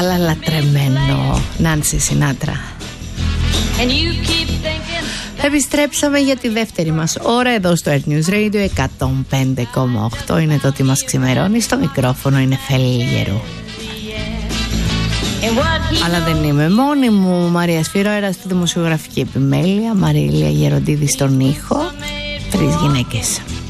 Αλλά λατρεμένο Νάνση Σινάτρα. Επιστρέψαμε για τη δεύτερη μας ώρα εδώ στο Earth News Radio 105,8. Είναι το τι μας ξημερώνει. Στο μικρόφωνο είναι Φέλη Γερού. Αλλά δεν είμαι μόνη μου. Μαρία Σφυρόερα στη δημοσιογραφική επιμέλεια, Μαρίλια Γεροντίδη στον ήχο. 3 γυναίκες.